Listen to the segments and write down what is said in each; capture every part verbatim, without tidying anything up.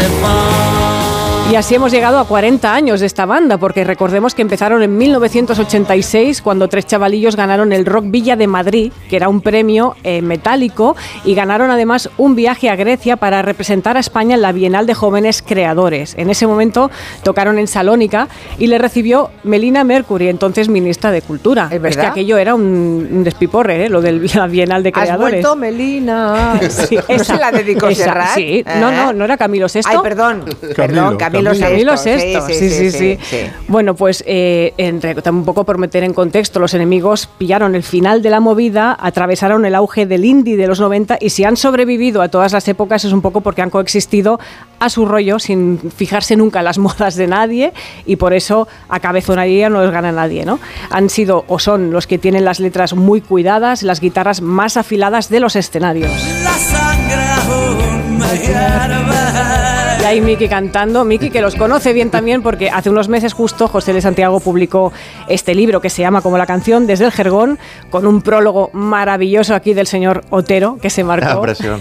Y así hemos llegado a cuarenta años de esta banda, porque recordemos que empezaron en mil novecientos ochenta y seis, cuando tres chavalillos ganaron el Rock Villa de Madrid, que era un premio eh, metálico, y ganaron además un viaje a Grecia para representar a España en la Bienal de Jóvenes Creadores. En ese momento tocaron en Salónica y le recibió Melina Mercury, entonces ministra de Cultura. ¿Es verdad? Es que aquello era un, un despiporre, ¿eh? Lo de la Bienal de Creadores. ¿Has vuelto, Melina? Sí, ¿No se la dedicó esa, Serrat? Sí, ¿Eh? no, no, no era Camilo Sesto. Ay, perdón, perdón, Camilo Sesto. Camilo Sesto, sí sí sí, sí, sí, sí. Bueno, pues eh, entre, un poco por meter en contexto, los enemigos pillaron el final de la movida, atravesaron el auge del indie de los noventa y si han sobrevivido a todas las épocas es un poco porque han coexistido a su rollo sin fijarse nunca en las modas de nadie y por eso a cabezonería no les gana nadie, ¿no? Han sido o son los que tienen las letras muy cuidadas, las guitarras más afiladas de los escenarios. La sangre aún me hierve. Y ahí Miki cantando, Miki que los conoce bien también porque hace unos meses justo José de Santiago publicó este libro que se llama como la canción Desde el Jergón, con un prólogo maravilloso aquí del señor Otero que se marcó. La presión.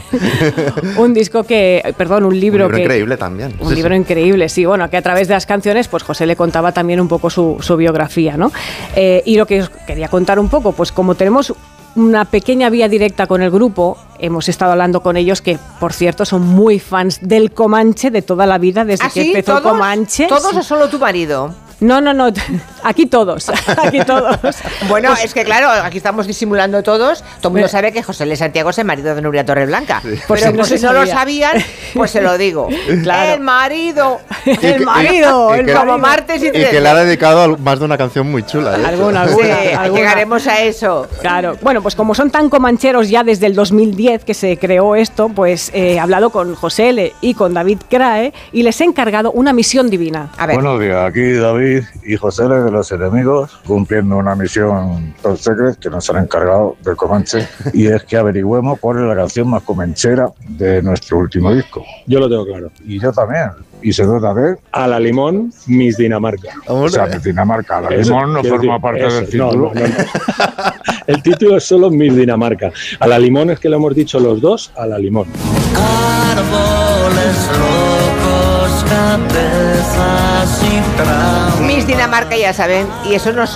Un disco que, perdón, un libro, un libro que, increíble también. Un sí, libro sí. increíble, sí, bueno, que a través de las canciones pues José le contaba también un poco su, su biografía, ¿no? Eh, y lo que os quería contar un poco, pues como tenemos una pequeña vía directa con el grupo, hemos estado hablando con ellos que, por cierto, son muy fans del Comanche de toda la vida, desde ¿Ah, que sí? empezó ¿Todos? Comanche. ¿Todos sí. o solo tu marido? No, no, no, aquí todos, aquí todos. Bueno, pues, es que claro, aquí estamos disimulando todos. Todo el mundo sabe que José L. Santiago es el marido de Nuria Torreblanca. Sí. Por Pero si no, por se si no lo sabía. sabían, pues se lo digo. Claro. El marido, el marido, y el que, como y, martes y y que le ha dedicado a más de una canción muy chula. ¿eh? Alguna, alguna, Sí, alguna. llegaremos a eso. Claro, bueno, pues como son tan comancheros ya desde el dos mil diez que se creó esto, pues eh, he hablado con José L. y con David Crae y les he encargado una misión divina. A ver. Buenos días, aquí David y José L. de los enemigos, cumpliendo una misión top secret que nos han encargado del Comanche, y es que averigüemos cuál es la canción más comanchera de nuestro último disco. Yo lo tengo claro. Y yo también. Y se trata de... A la Limón, Miss Dinamarca. O sea, Miss Dinamarca. La Eso, Limón no quiero forma decir, parte eso, del título. No, no, no. El título es solo Miss Dinamarca. A la Limón es que lo hemos dicho los dos, a la Limón. Árboles locos, cabezas y traumas. Miss Dinamarca, ya saben, y eso nos